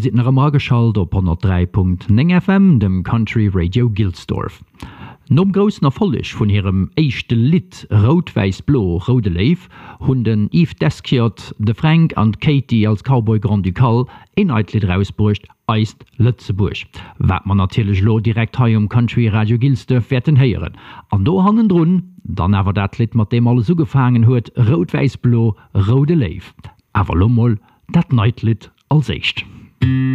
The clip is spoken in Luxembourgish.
seid nach am geschalt op 103.9 FM, dem Country Radio Gilsdorf. Nom grossen Erfolleg vun ihrem eischchte Lied Rot-Weiß-Blo Rode Leif hunn den Yves Deskiert, de Frank und Katie als Cowboy Grand Ducal in Eitlied rausbrucht eist Lützeburg. Wat man natürlich lo direkt hei Country Radio Gilsdorf werden heieren. An do hannen drun, dann awer dat Lied mat dem alles so gefangen huet Rot-Weiß-Blo Rode Leif. Awer lommel dat Neitlied als echt.